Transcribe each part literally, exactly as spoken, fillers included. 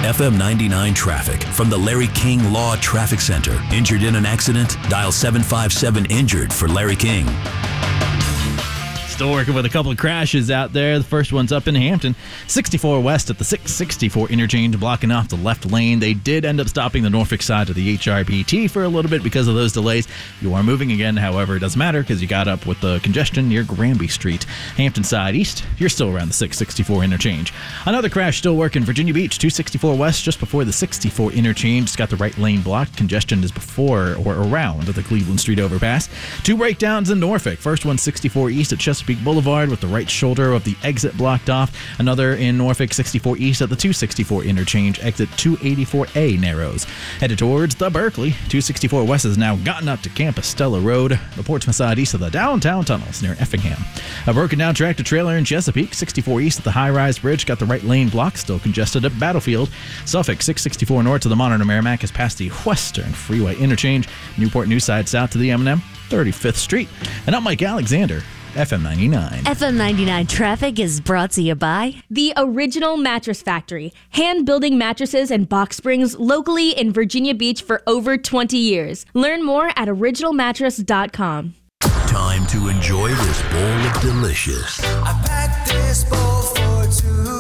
F M ninety-nine traffic from the Larry King Law Traffic Center. Injured in an accident? Dial seven five seven injured for Larry King. Still working with a couple of crashes out there. The first one's up in Hampton, sixty-four west at the six sixty-four interchange, blocking off the left lane. They did end up stopping the Norfolk side of the H R B T for a little bit because of those delays. You are moving again, however, it doesn't matter because you got up with the congestion near Granby Street. Hampton side east, you're still around the six sixty-four interchange. Another crash still working, Virginia Beach, two sixty-four west, just before the sixty-four interchange. It's got the right lane blocked. Congestion is before or around the Cleveland Street overpass. Two breakdowns in Norfolk. First one, sixty-four east at Chesapeake Boulevard with the right shoulder of the exit blocked off. Another in Norfolk, sixty-four east at the two sixty-four interchange. Exit two eighty-four A narrows. Headed towards the Berkeley. two sixty-four west has now gotten up to Compostela Road. The Portsmouth side east of the downtown tunnels near Effingham. A broken down tractor trailer in Chesapeake. sixty-four east at the high-rise bridge. Got the right lane blocked. Still congested at Battlefield. Suffolk, six sixty-four north to the Modern Merrimack has passed the Western Freeway interchange. Newport News side south to the M and M. thirty-fifth Street. And I'm Mike Alexander, F M ninety-nine. F M ninety-nine traffic is brought to you by The Original Mattress Factory, hand-building mattresses and box springs locally in Virginia Beach for over twenty years. Learn more at original mattress dot com. Time to enjoy this bowl of delicious. I packed this bowl for two.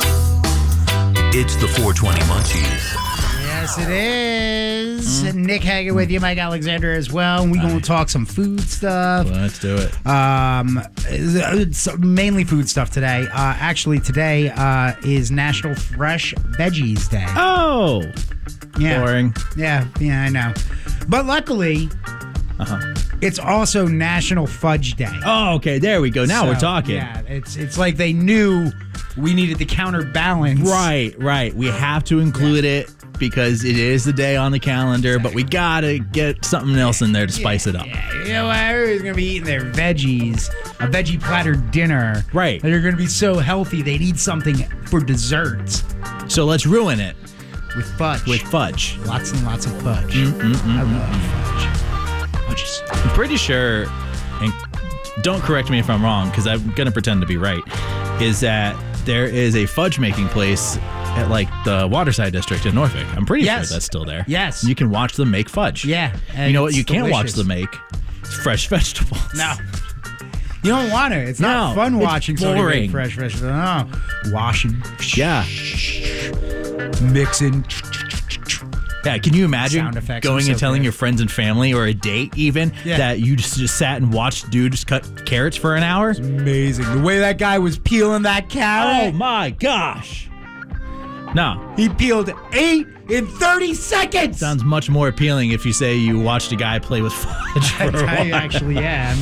It's the four twenty Munchies. Yes, it is. Mm. Nick Haggett with you, Mike Alexander as well. We're going to talk some food stuff. Let's do it. Um, it's mainly food stuff today. Uh, actually, today uh, is National Fresh Veggies Day. Oh, yeah. Boring. Yeah, yeah, I know. But luckily, uh-huh. it's also National Fudge Day. Oh, okay. There we go. Now so, we're talking. Yeah, it's it's like they knew we needed to counterbalance. Right, right. We have to include yeah. it because it is the day on the calendar, exactly. But we got to get something else in there to spice yeah, it up. Yeah, you know, everybody's going to be eating their veggies, a veggie platter dinner. Right. They're going to be so healthy, they need something for dessert. So let's ruin it. With fudge. With fudge. Lots and lots of fudge. Mm-mm-mm-mm. I love fudge. Fudge is I'm pretty sure, and don't correct me if I'm wrong, because I'm going to pretend to be right, is that there is a fudge making place at like the Waterside District in Norfolk. I'm pretty yes. sure that's still there. Yes. You can watch them make fudge. Yeah. You know what you delicious. can't watch them make? Fresh vegetables. No. You don't want to. It's not no, fun it's watching boring. somebody make fresh vegetables. No. Washing. Yeah. Mixing. Yeah, can you imagine going so and telling good. your friends and family or a date even yeah. that you just, just sat and watched dudes cut carrots for an hour? It's amazing. The way that guy was peeling that carrot. Oh my gosh. No. He peeled eight in thirty seconds. Sounds much more appealing if you say you watched a guy play with fudge for a while. I actually am.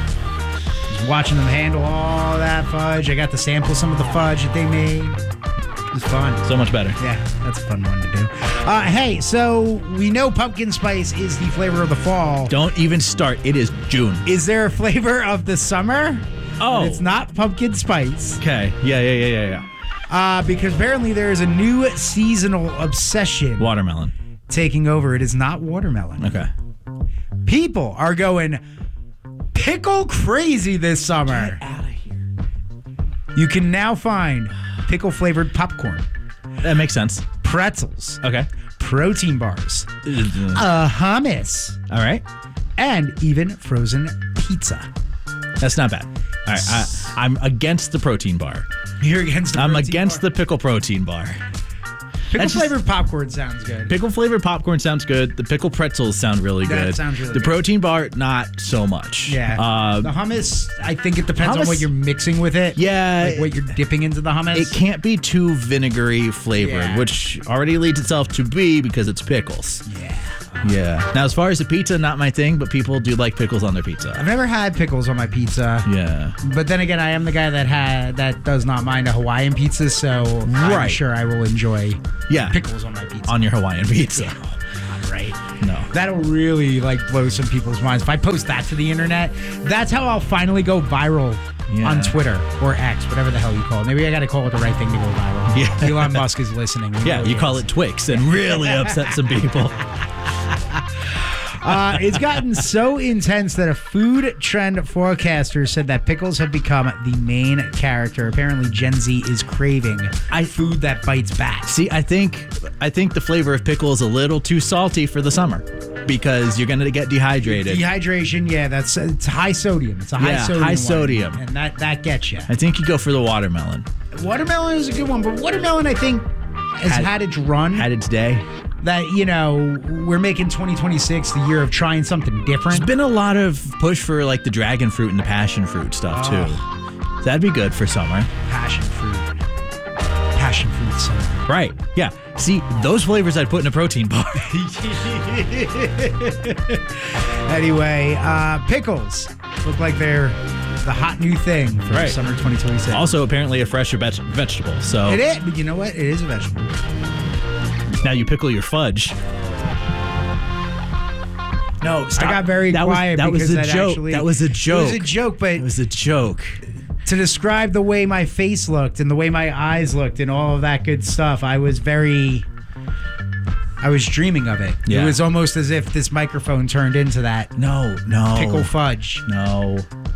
Just watching them handle all that fudge. I got to sample some of the fudge that they made. It was fun. So much better. Yeah, that's a fun one to do. Uh, hey, so we know pumpkin spice is the flavor of the fall. Don't even start. It is June. Is there a flavor of the summer? Oh. It's not pumpkin spice. Okay. Yeah, yeah, yeah, yeah, yeah. Uh, because apparently there is a new seasonal obsession. Watermelon. Taking over. It is not watermelon. Okay. People are going pickle crazy this summer. Get out of here. You can now find pickle-flavored popcorn. That makes sense. Pretzels. Okay. Protein bars. Uh, hummus. All right. And even frozen pizza. That's not bad. All right. I, I'm against the protein bar. You're against the I'm protein against bar. the pickle protein bar. Pickle-flavored popcorn sounds good. Pickle-flavored popcorn sounds good. The pickle pretzels sound really that good. That sounds really the good. The protein bar, not so much. Yeah. Uh, the hummus, I think it depends hummus, on what you're mixing with it. Yeah. Like what you're dipping into the hummus. It can't be too vinegary flavored, yeah. which already leads itself to be because it's pickles. Yeah. Yeah. Now, as far as the pizza, not my thing, but people do like pickles on their pizza. I've never had pickles on my pizza. Yeah. But then again, I am the guy that had that does not mind a Hawaiian pizza, so right. I'm sure I will enjoy yeah. pickles on my pizza. On your Hawaiian pizza. Yeah. Right. No. That'll really like blow some people's minds. If I post that to the internet, that's how I'll finally go viral yeah. on Twitter or X, whatever the hell you call it. Maybe I got to call it the right thing to go viral. Yeah. Elon Musk is listening. Yeah, you is. Call it Twix and really upset some people. Uh, it's gotten so intense that a food trend forecaster said that pickles have become the main character. Apparently, Gen Z is craving I- food that bites back. See, I think I think the flavor of pickle is a little too salty for the summer because you're going to get dehydrated. Dehydration, yeah, that's it's high sodium. It's a high Yeah, sodium. high one, sodium. and that that gets you. I think you go for the watermelon. Watermelon is a good one, but watermelon, I think, has had, Had- its run. Had its day. that, you know, we're making twenty twenty-six the year of trying something different. There's been a lot of push for like the dragon fruit and the passion fruit stuff too. Oh. That'd be good for summer. Passion fruit. Passion fruit summer. Right. Yeah. See, those flavors I'd put in a protein bar. Anyway, uh, pickles look like they're the hot new thing for Right. summer twenty twenty-six. Also, apparently a fresh veg- vegetable. So It is, but you know what? It is a vegetable. now you pickle your fudge. No, stop. I got very that quiet Was, that because was a that joke. actually... that was a joke. It was a joke, but It was a joke. to describe the way my face looked and the way my eyes looked and all of that good stuff, I was very... I was dreaming of it. Yeah. It was almost as if this microphone turned into that. No, no. Pickle fudge. No.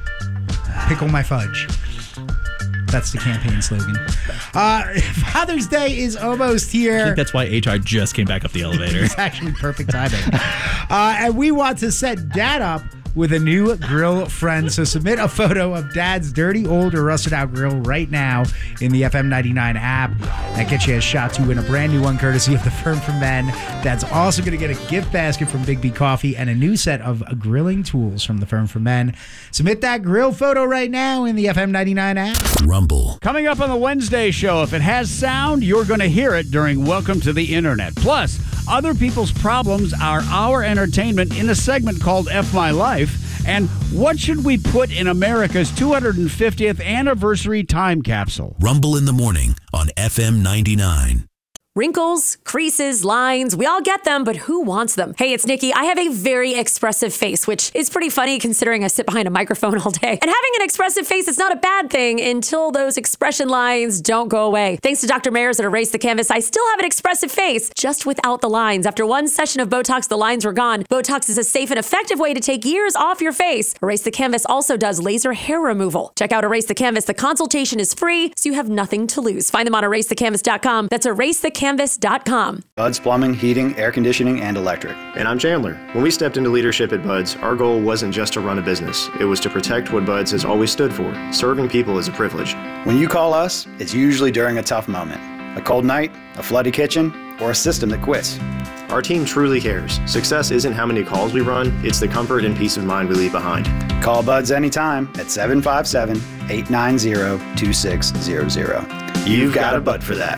Pickle my fudge. That's the campaign slogan. Uh, Father's Day is almost I here. think that's why H R just came back up the elevator. It's actually perfect timing. Uh, and we want to set Dad up with a new grill friend. So submit a photo of Dad's dirty, old, or rusted out grill right now in the F M ninety-nine app. That gets you a shot to win a brand new one courtesy of the Firm for Men. Dad's also going to get a gift basket from Big B Coffee and a new set of grilling tools from the Firm for Men. Submit that grill photo right now in the F M ninety-nine app. Rumble. Coming up on the Wednesday show, if it has sound, you're going to hear it during Welcome to the Internet. Plus, other people's problems are our entertainment in a segment called F My Life. And what should we put in America's two hundred fiftieth anniversary time capsule? Rumble in the morning on F M ninety-nine. Wrinkles, creases, lines, we all get them, but who wants them? Hey, it's Nikki. I have a very expressive face, which is pretty funny considering I sit behind a microphone all day. And having an expressive face is not a bad thing until those expression lines don't go away. Thanks to Doctor Mayers at Erase the Canvas, I still have an expressive face, just without the lines. After one session of Botox, the lines were gone. Botox is a safe and effective way to take years off your face. Erase the Canvas also does laser hair removal. Check out Erase the Canvas. The consultation is free, so you have nothing to lose. Find them on erase the canvas dot com. That's erase the canvas dot com. Bud's Plumbing, Heating, Air Conditioning, and Electric. And I'm Chandler. When we stepped into leadership at Bud's, our goal wasn't just to run a business. It was to protect what Bud's has always stood for. Serving people is a privilege. When you call us, it's usually during a tough moment. A cold night, a flooded kitchen, or a system that quits. Our team truly cares. Success isn't how many calls we run, it's the comfort and peace of mind we leave behind. Call Bud's anytime at seven five seven, eight nine zero, two six zero zero. You've got a Bud for that.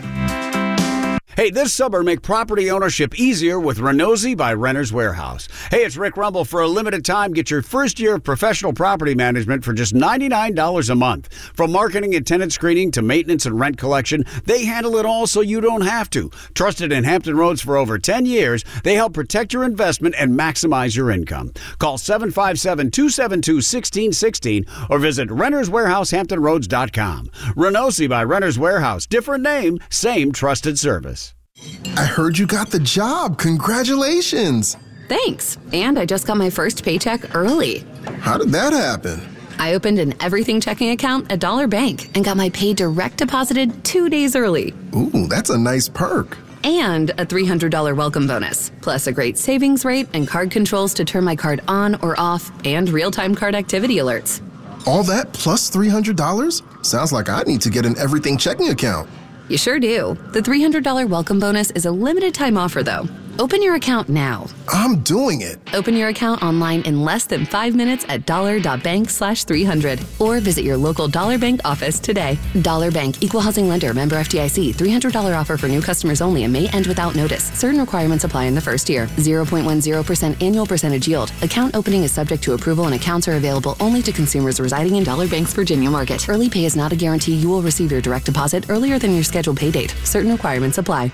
Hey, this summer, make property ownership easier with Renosy by Renter's Warehouse. Hey, it's Rick Rumble. For a limited time, get your first year of professional property management for just ninety-nine dollars a month. From marketing and tenant screening to maintenance and rent collection, they handle it all so you don't have to. Trusted in Hampton Roads for over ten years, they help protect your investment and maximize your income. Call seven five seven, two seven two, one six one six or visit renters warehouse hampton roads dot com. Renosy by Renter's Warehouse. Different name, same trusted service. I heard you got the job. Congratulations. Thanks. And I just got my first paycheck early. How did that happen? I opened an everything checking account at Dollar Bank and got my pay direct deposited two days early. Ooh, that's a nice perk. And a three hundred dollars welcome bonus, plus a great savings rate and card controls to turn my card on or off, and real-time card activity alerts. All that plus three hundred dollars? Sounds like I need to get an everything checking account. You sure do. The three hundred dollars welcome bonus is a limited time offer, though. Open your account now. I'm doing it. Open your account online in less than five minutes at dollar.bank slash 300 or visit your local Dollar Bank office today. Dollar Bank, Equal Housing Lender, member F D I C. three hundred dollars offer for new customers only and may end without notice. Certain requirements apply in the first year. zero point one zero percent annual percentage yield. Account opening is subject to approval and accounts are available only to consumers residing in Dollar Bank's Virginia market. Early pay is not a guarantee you will receive your direct deposit earlier than your scheduled pay date. Certain requirements apply.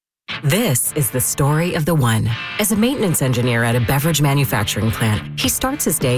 This is the story of the one. As a maintenance engineer at a beverage manufacturing plant, he starts his day